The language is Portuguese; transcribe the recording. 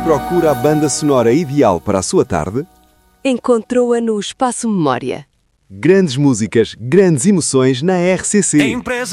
Procura a banda sonora ideal para a sua tarde? Encontrou-a no Espaço Memória. Grandes músicas, grandes emoções na RCC.